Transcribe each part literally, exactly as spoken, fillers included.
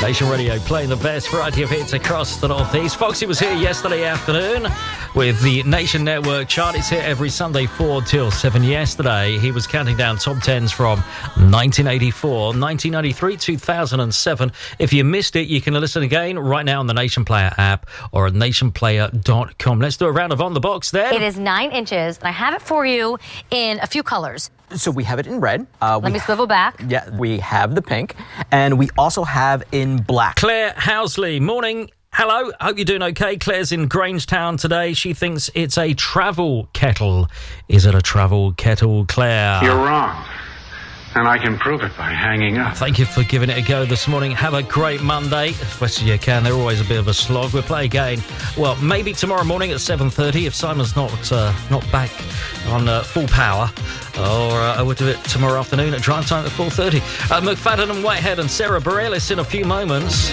Nation Radio playing the best variety of hits across the Northeast. Foxy was here yesterday afternoon with the Nation Network chart. It's here every Sunday four till seven. Yesterday, he was counting down top tens from nineteen eighty-four, nineteen ninety-three, two thousand seven. If you missed it, you can listen again right now on the Nation Player app or at nation player dot com. Let's do a round of On the Box then. It is nine inches, and I have it for you in a few colors. So we have it in red. Uh, Let me swivel back. Yeah, we have the pink, and we also have in black. Claire Housley, morning. Hello, hope you're doing okay. Claire's in Grangetown today. She thinks it's a travel kettle. Is it a travel kettle, Claire? You're wrong. And I can prove it by hanging up. Thank you for giving it a go this morning. Have a great Monday, as best as you can. They're always a bit of a slog. We'll play again, well, maybe tomorrow morning at seven thirty if Simon's not uh, not back on uh, full power. Or uh, I would do it tomorrow afternoon at drive time at four thirty. Uh, McFadden and Whitehead and Sarah Bareilles in a few moments.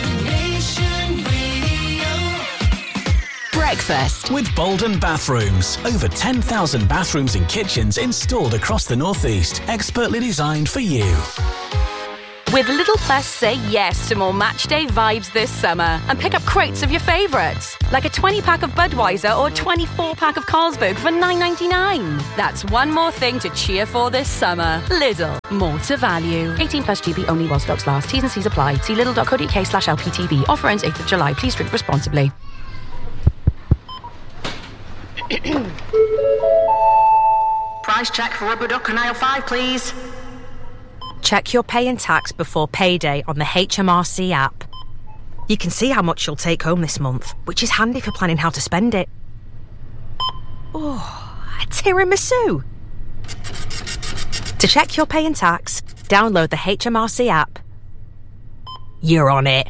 Breakfast with Bolden Bathrooms. Over ten thousand bathrooms and kitchens installed across the Northeast. Expertly designed for you. With Lidl Plus, say yes to more matchday vibes this summer and pick up crates of your favourites, like a twenty-pack of Budweiser or twenty-four pack of Carlsberg for nine ninety-nine. That's one more thing to cheer for this summer. Lidl, more to value. eighteen plus G B only while stocks last. T's and C's apply. See lidl.co.uk slash LPTV. Offer ends eighth of July. Please drink responsibly. Price check for rubber duck and aisle five, please. Check your pay and tax before payday on the H M R C app. You can see how much you'll take home this month, which is handy for planning how to spend it. Oh, a tiramisu! To check your pay and tax, download the H M R C app. You're on it.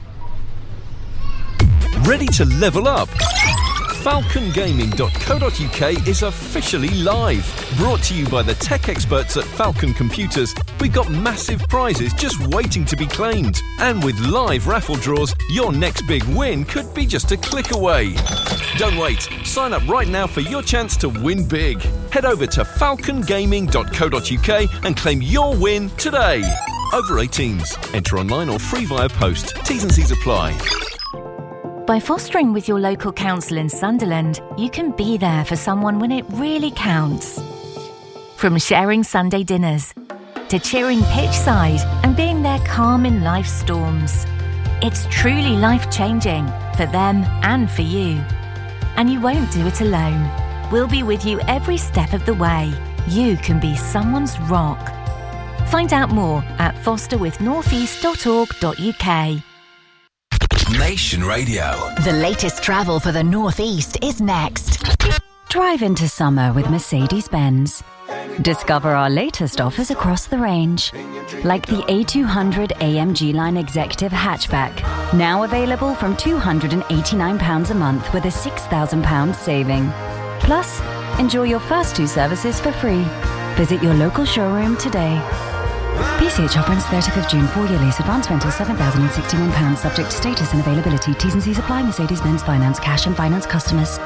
Ready to level up? falcon gaming dot co dot uk is officially live. Brought to you by the tech experts at Falcon Computers, we've got massive prizes just waiting to be claimed. And with live raffle draws, your next big win could be just a click away. Don't wait. Sign up right now for your chance to win big. Head over to falcon gaming dot co dot uk and claim your win today. Over eighteens. Enter online or free via post. T's and C's apply. By fostering with your local council in Sunderland, you can be there for someone when it really counts. From sharing Sunday dinners to cheering pitch side and being there calm in life's storms. It's truly life-changing for them and for you. And you won't do it alone. We'll be with you every step of the way. You can be someone's rock. Find out more at foster with northeast dot org dot uk. Nation Radio. The latest travel for the Northeast is next. Drive into summer with Mercedes-Benz. Discover our latest offers across the range, like the A two hundred A M G Line Executive Hatchback, now available from two hundred eighty-nine pounds a month with a six thousand pounds saving. Plus, enjoy your first two services for free. Visit your local showroom today. P C H offer ends thirtieth of June. Four-year lease. Advance rental seven thousand sixty-one pounds. Subject to status and availability. T's and C's apply. Mercedes-Benz Finance. Cash and finance customers.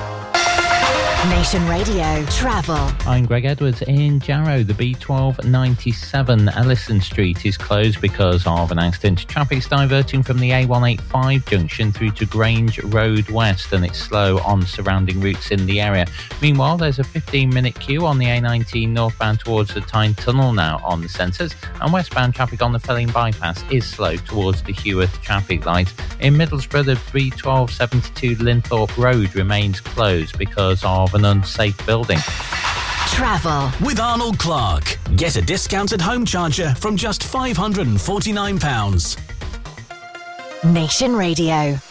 Nation Radio Travel. I'm Greg Edwards in Jarrow. The B twelve ninety-seven Ellison Street is closed because of an accident. Traffic's diverting from the A one eighty-five junction through to Grange Road West, and it's slow on surrounding routes in the area. Meanwhile, there's a fifteen minute queue on the A nineteen northbound towards the Tyne Tunnel now on the centres, and westbound traffic on the Felling Bypass is slow towards the Heworth traffic light. In Middlesbrough, the B twelve seventy-two Linthorpe Road remains closed because of an unsafe building. Travel with Arnold Clark. Get a discounted home charger from just five hundred forty-nine pounds. Nation Radio.